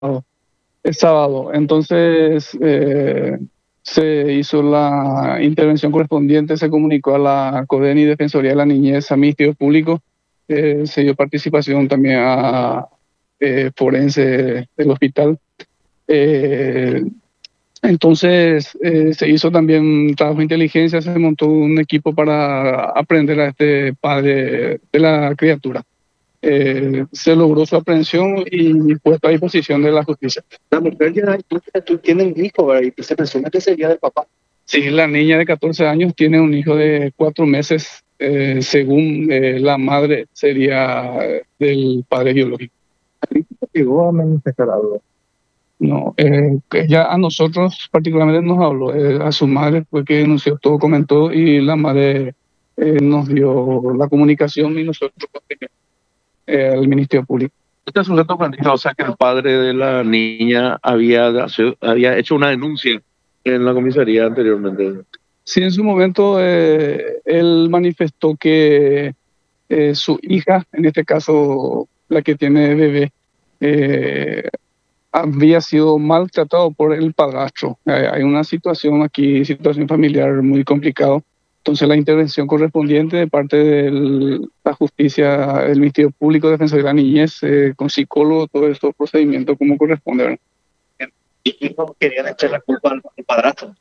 el sábado. Entonces se hizo la intervención correspondiente, se comunicó a la CODENI, Defensoría de la Niñez, a Ministerio Público, se dio participación también a forense del hospital. Eh, entonces se hizo también trabajo de inteligencia, se montó un equipo para aprender a este padre de la criatura. Se logró su aprehensión y puesto a disposición de la justicia. La mujer ya tú tiene un hijo, ¿verdad? Y se presume que sería del papá. Sí, la niña de 14 años tiene un hijo de 4 meses, según la madre sería del padre biológico. Llegó a manifestar algo. No, ella a nosotros particularmente nos habló, a su madre fue que denunció todo, comentó y la madre nos dio la comunicación y nosotros al Ministerio Público. Este sujeto planteó, o sea, que el padre de la niña había hecho una denuncia en la comisaría anteriormente. Sí, en su momento él manifestó que su hija, en este caso la que tiene bebé, eh, había sido maltratado por el padrastro. Hay una situación aquí, situación familiar muy complicada. Entonces la intervención correspondiente de parte de la justicia, el Ministerio Público, Defensoría de la Niñez, con psicólogo, todos estos procedimientos como corresponde, ¿verdad? Y no querían echar la culpa al padrastro.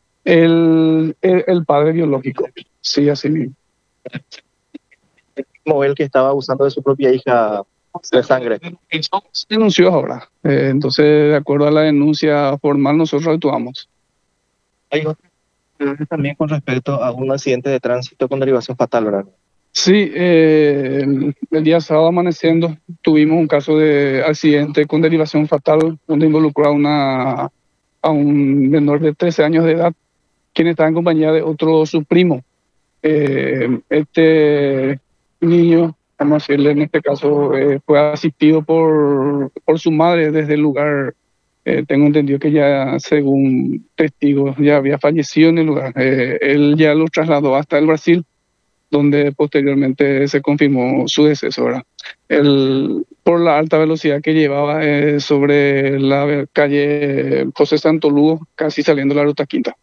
El padre biológico, sí, así mismo. Como él que estaba abusando de su propia hija de sangre. Se denunció ahora. Entonces, de acuerdo a la denuncia formal, nosotros actuamos. Hay otro también con respecto a un accidente de tránsito con derivación fatal, ¿verdad? Sí, el día sábado amaneciendo tuvimos un caso de accidente con derivación fatal donde involucró a un menor de 13 años de edad, quien estaba en compañía de otro, su primo. Este niño, vamos a decirle en este caso, fue asistido por su madre desde el lugar. Tengo entendido que ya, según testigos, ya había fallecido en el lugar. Él ya lo trasladó hasta el Brasil, donde posteriormente se confirmó su deceso, ¿verdad? Por la alta velocidad que llevaba sobre la calle José Santo Lugo, casi saliendo de la Ruta Quinta.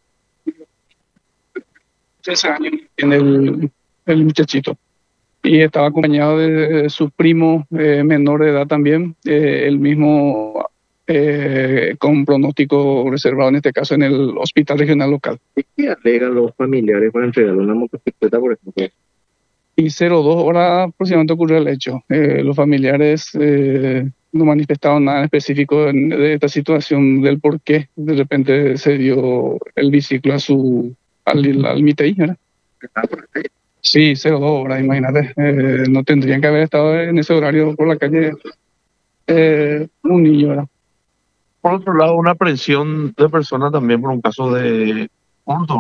13 años en el muchachito. Y estaba acompañado de su primo menor de edad también, el mismo con pronóstico reservado, en este caso en el hospital regional local. ¿Qué alegan los familiares para entregarle una motocicleta, por ejemplo? Y 02 horas aproximadamente ocurrió el hecho. Los familiares no manifestaron nada en específico de esta situación, del por qué de repente se dio el biciclo al Mitei, ¿verdad? Sí, 02 horas, imagínate. No tendrían que haber estado en ese horario por la calle un niño, ¿verdad? Por otro lado, una aprehensión de personas también por un caso de hurto.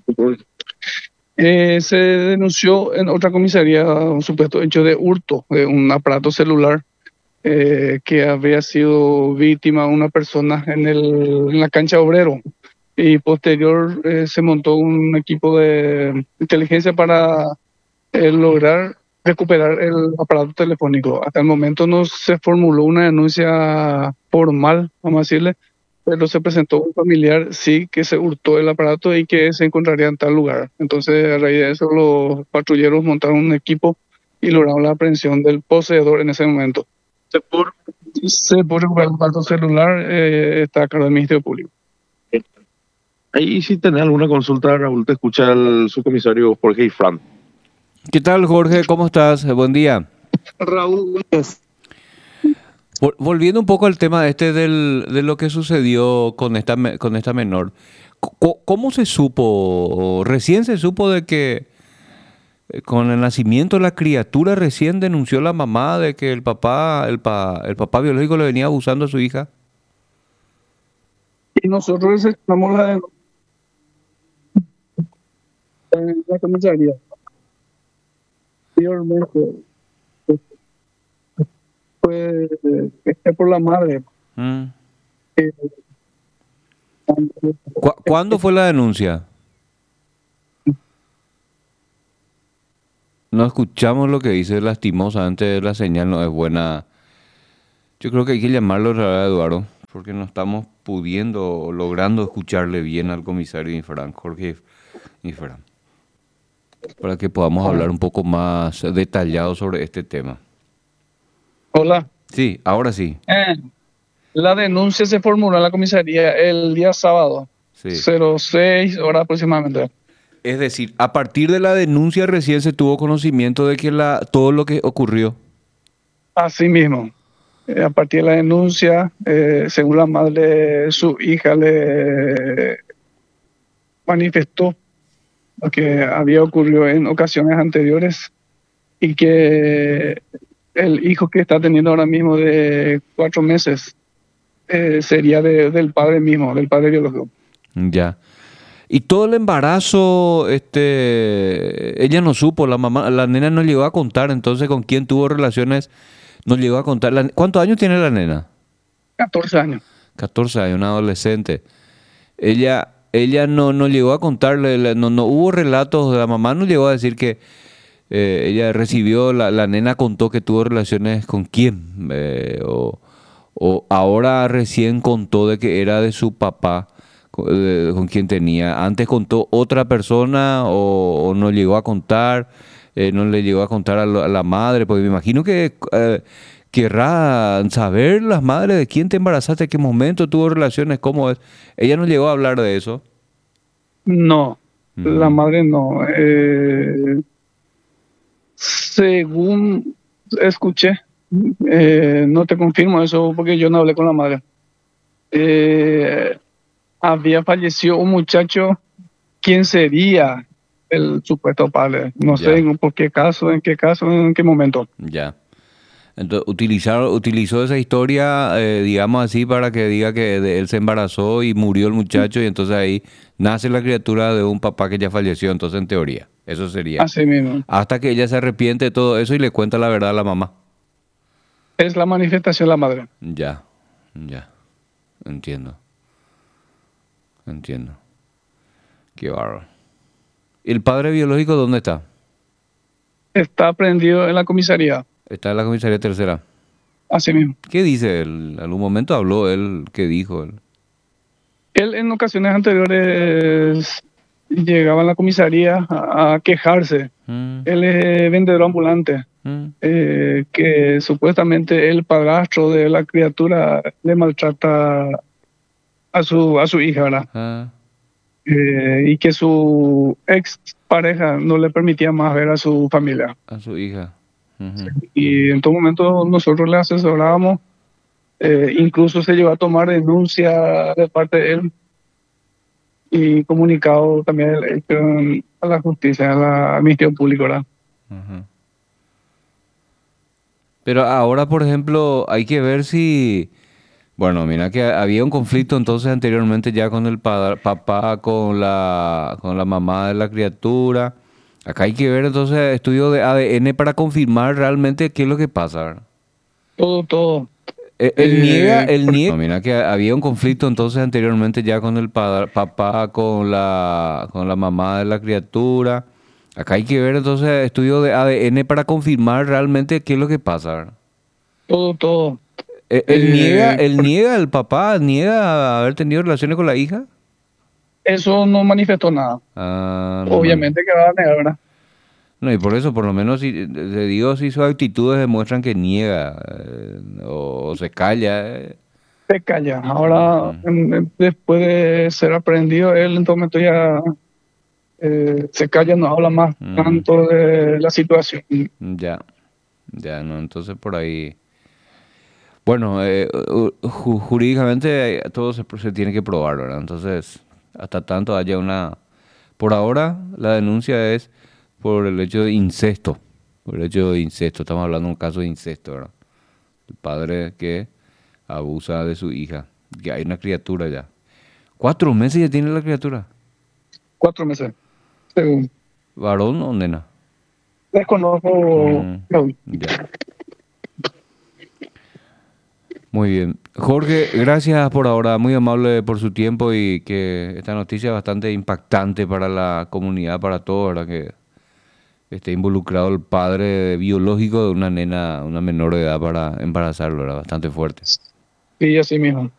Se denunció en otra comisaría un supuesto hecho de hurto de un aparato celular que había sido víctima una persona en la cancha Obrero. Y posterior se montó un equipo de inteligencia para lograr recuperar el aparato telefónico. Hasta el momento no se formuló una denuncia formal, vamos a decirle, pero se presentó un familiar, sí, que se hurtó el aparato y que se encontraría en tal lugar. Entonces, a raíz de eso, los patrulleros montaron un equipo y lograron la aprehensión del poseedor en ese momento. Se pudo recuperar el aparato celular, está a cargo del Ministerio Público. Ahí si tenés alguna consulta, Raúl, te escucha el subcomisario Jorge Ifrán. ¿Qué tal, Jorge? ¿Cómo estás? Buen día. Raúl, Volviendo un poco al tema de lo que sucedió con esta menor. ¿Cómo se supo? Recién se supo de que con el nacimiento de la criatura recién denunció la mamá de que el papá biológico le venía abusando a su hija. y nosotros estamos en la comisaría. Posteriormente, fue por la madre. Mm. eh, ¿Cuándo fue la denuncia? No escuchamos lo que dice, lastimosamente la señal no es buena. Yo creo que hay que llamarlo otra vez, Eduardo. porque no estamos pudiendo o logrando escucharle bien al comisario Infran, Jorge Infran, para que podamos hablar un poco más detallado sobre este tema. Hola. Sí, ahora sí. La denuncia se formuló en la comisaría el día sábado, Sí. 06 horas aproximadamente. Es decir, a partir de la denuncia recién se tuvo conocimiento de que todo lo que ocurrió. Así mismo. A partir de la denuncia, según la madre, su hija le manifestó lo que había ocurrido en ocasiones anteriores y que el hijo que está teniendo ahora mismo de 4 meses sería del padre mismo, del padre biológico. Ya. Y todo el embarazo, ella no supo, la mamá, la nena no llegó a contar, entonces con quién tuvo relaciones, no llegó a contar. ¿Cuántos años tiene la nena? 14 años. 14 años, una adolescente. Ella no llegó a contarle, no hubo relatos, la mamá no llegó a decir que ella recibió, la nena contó que tuvo relaciones con quién, o ahora recién contó de que era de su papá, con quien tenía. Antes contó otra persona o no llegó a contar, no le llegó a contar a la madre, porque me imagino que querrán saber las madres de quién te embarazaste, en qué momento tuvo relaciones, cómo es. Ella no llegó a hablar de eso. No, la Ujú. madre no. Según escuché, no te confirmo eso porque yo no hablé con la madre. Había fallecido un muchacho, ¿quién sería el supuesto padre? No sé Ya, por qué caso, en qué momento. ya. Entonces, utilizó esa historia, digamos así, para que diga que él se embarazó y murió el muchacho y entonces ahí nace la criatura de un papá que ya falleció, entonces en teoría, eso sería. Así mismo. Hasta que ella se arrepiente de todo eso y le cuenta la verdad a la mamá. Es la manifestación de la madre. Ya, ya, entiendo, entiendo. Qué bárbaro. ¿Y el padre biológico dónde está? Está prendido en la comisaría. Está en la comisaría tercera. Así mismo. ¿Qué dice él? ¿En algún momento habló él? ¿Qué dijo él? Él en ocasiones anteriores llegaba a la comisaría a quejarse. Mm, Él es vendedor ambulante. mm, Que supuestamente el padrastro de la criatura le maltrata a su hija, ¿verdad? ah, Y que su ex pareja no le permitía más ver a su familia. a su hija. Ujú. Y en todo momento nosotros le asesorábamos, incluso se llegó a tomar denuncia de parte de él y comunicado también a la justicia, al Ministerio Público, ¿verdad? Ujú. Pero ahora, por ejemplo, hay que ver si... Bueno, mira que había un conflicto entonces anteriormente ya con el papá, con la mamá de la criatura. Acá hay que ver entonces estudio de ADN para confirmar realmente qué es lo que pasa, ¿verdad? Todo. Él niega. No, mira que había un conflicto entonces anteriormente ya con el papá, con la mamá de la criatura. Acá hay que ver entonces estudio de ADN para confirmar realmente qué es lo que pasa, ¿verdad? Todo. Él niega, el papá niega haber tenido relaciones con la hija. Eso no manifestó nada. Ah, no, Obviamente que va a negar, ¿verdad? no, y por eso, por lo menos, si, te digo, si sus actitudes demuestran que niega o se calla. Se calla. Ahora, Ujú. después de ser aprendido, él en todo momento ya se calla, no habla más Mm, tanto de la situación. ya, ya, no, entonces por ahí. Bueno, jurídicamente todo se tiene que probar, ¿verdad? Entonces, hasta tanto haya una... Por ahora, la denuncia es por el hecho de incesto. Por el hecho de incesto. Estamos hablando de un caso de incesto, ¿verdad? El padre que abusa de su hija. Que hay una criatura ya. 4 meses ya tiene la criatura. 4 meses, según. ¿Varón o nena? Desconozco. Mm, ya. Muy bien. Jorge, gracias por ahora, muy amable por su tiempo y que esta noticia es bastante impactante para la comunidad, para todos, ¿verdad? Que esté involucrado el padre biológico de una nena, una menor de edad para embarazarlo, ¿verdad? Bastante fuerte. Sí, así mismo.